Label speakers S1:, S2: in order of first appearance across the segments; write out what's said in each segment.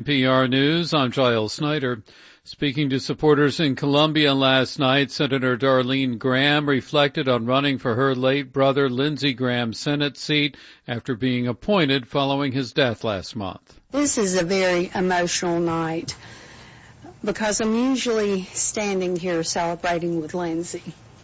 S1: NPR News, I'm Giles Snyder. Speaking to supporters in Columbia last night, Senator Darlene Graham reflected on running for her late brother Lindsey Graham's Senate seat after being appointed following his death last month.
S2: This is a very emotional night because I'm usually standing here celebrating with Lindsey.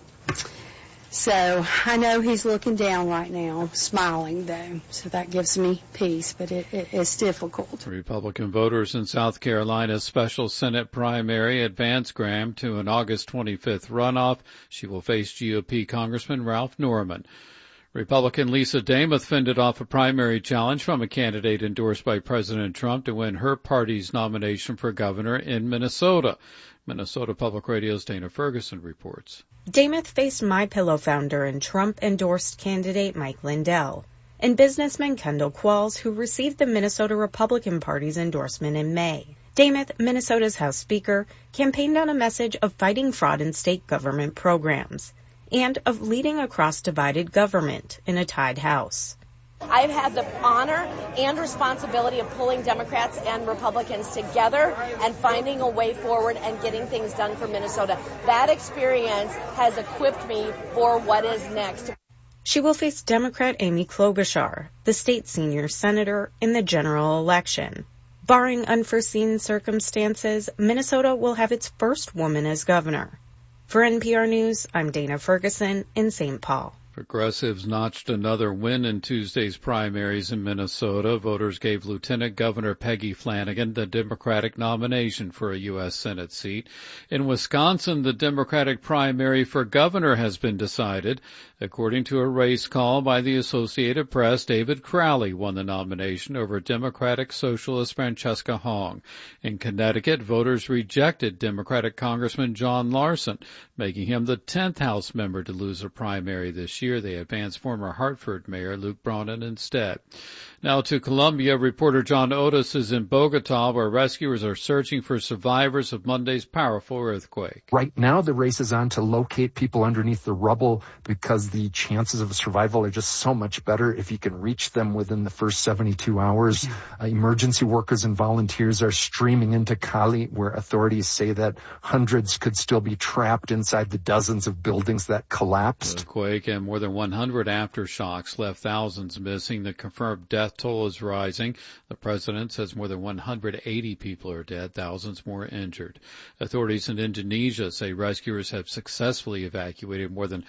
S2: So I know he's looking down right now, smiling though, so that gives me peace, but it's difficult.
S1: Republican voters in South Carolina's special Senate primary advanced Graham to an August 25th runoff. She will face GOP Congressman Ralph Norman. Republican Lisa Demuth fended off a primary challenge from a candidate endorsed by President Trump to win her party's nomination for governor in Minnesota. Minnesota Public Radio's Dana Ferguson reports.
S3: Demuth faced MyPillow founder and Trump-endorsed candidate Mike Lindell and businessman Kendall Qualls, who received the Minnesota Republican Party's endorsement in May. Demuth, Minnesota's House Speaker, campaigned on a message of fighting fraud in state government programs and of leading across divided government in a tied House.
S4: I've had the honor and responsibility of pulling Democrats and Republicans together and finding a way forward and getting things done for Minnesota. That experience has equipped me for what is next.
S3: She will face Democrat Amy Klobuchar, the state senior senator, in the general election. Barring unforeseen circumstances, Minnesota will have its first woman as governor. For NPR News, I'm Dana Ferguson in St. Paul.
S1: Progressives notched another win in Tuesday's primaries in Minnesota. Voters gave Lieutenant Governor Peggy Flanagan the Democratic nomination for a U.S. Senate seat. In Wisconsin, the Democratic primary for governor has been decided. According to a race call by the Associated Press, David Crowley won the nomination over Democratic Socialist Francesca Hong. In Connecticut, voters rejected Democratic Congressman John Larson, making him the 10th House member to lose a primary this year. They advanced former Hartford Mayor Luke Bronin instead. Now to Colombia, reporter John Otis is in Bogota, where rescuers are searching for survivors of Monday's powerful earthquake.
S5: Right now, the race is on to locate people underneath the rubble because the chances of survival are just so much better if you can reach them within the first 72 hours. Emergency workers and volunteers are streaming into Cali, where authorities say that hundreds could still be trapped inside the dozens of buildings that collapsed.
S1: The earthquake and more than 100 aftershocks left thousands missing. The confirmed death toll is rising. The president says more than 180 people are dead, thousands more injured. Authorities in Indonesia say rescuers have successfully evacuated more than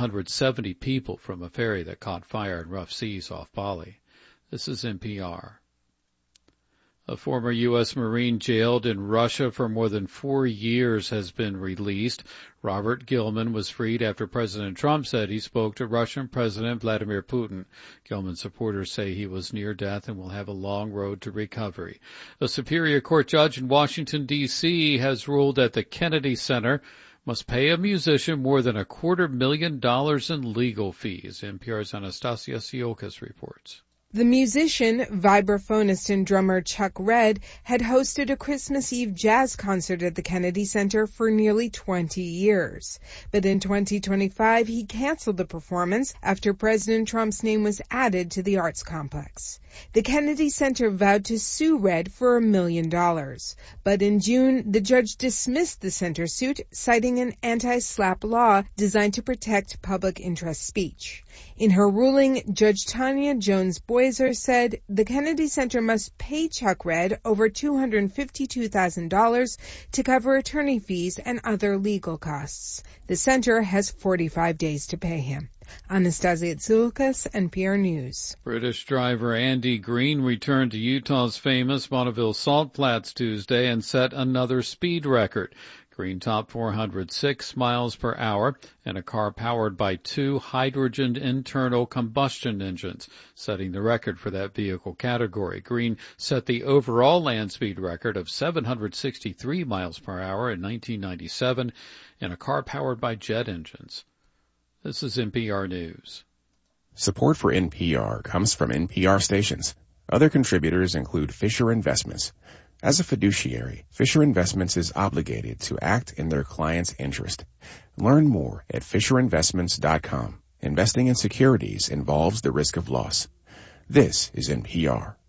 S1: 170 people from a ferry that caught fire in rough seas off Bali. This is NPR. A former U.S. Marine jailed in Russia for more than 4 years has been released. Robert Gilman was freed after President Trump said he spoke to Russian President Vladimir Putin. Gilman's supporters say he was near death and will have a long road to recovery. A Superior Court judge in Washington, D.C. has ruled that the Kennedy Center must pay a musician more than $250,000 in legal fees. NPR's Anastasia Siokas reports.
S6: The musician, vibraphonist and drummer Chuck Redd had hosted a Christmas Eve jazz concert at the Kennedy Center for nearly 20 years. But in 2025, he canceled the performance after President Trump's name was added to the arts complex. The Kennedy Center vowed to sue Redd for $1 million. But in June, the judge dismissed the center suit, citing an anti-SLAPP law designed to protect public interest speech. In her ruling, Judge Tanya Jones-Boiser said the Kennedy Center must pay Chuck Redd over $252,000 to cover attorney fees and other legal costs. The center has 45 days to pay him. Anastasia Tsioukas, NPR News.
S1: British driver Andy Green returned to Utah's famous Bonneville Salt Flats Tuesday and set another speed record. Green topped 406 miles per hour in a car powered by 2 hydrogen internal combustion engines, setting the record for that vehicle category. Green set the overall land speed record of 763 miles per hour in 1997 in a car powered by jet engines. This is NPR News.
S7: Support for NPR comes from NPR stations. Other contributors include Fisher Investments. As a fiduciary, Fisher Investments is obligated to act in their client's interest. Learn more at FisherInvestments.com. Investing in securities involves the risk of loss. This is NPR.